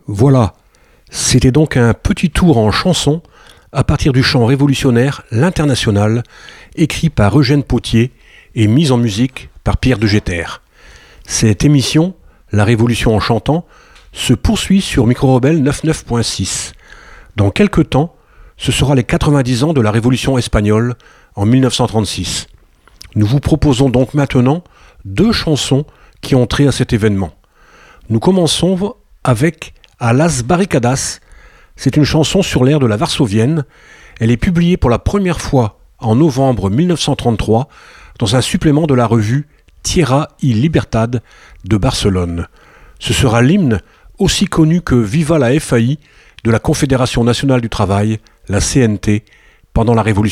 Voilà, c'était donc un petit tour en chanson à partir du chant révolutionnaire L'Internationale, écrit par Eugène Pottier et mis en musique par Pierre de Jeter. Cette émission, La Révolution en chantant, se poursuit sur Micro-Rebelle 99.6. Dans quelques temps, ce sera les 90 ans de la Révolution espagnole en 1936. Nous vous proposons donc maintenant 2 chansons qui ont trait à cet événement. Nous commençons avec A las barricadas. C'est une chanson sur l'air de la Varsovienne. Elle est publiée pour la première fois en novembre 1933 dans un supplément de la revue Tierra y Libertad de Barcelone. Ce sera l'hymne aussi connu que Viva la FAI de la Confédération nationale du travail, la CNT, pendant la Révolution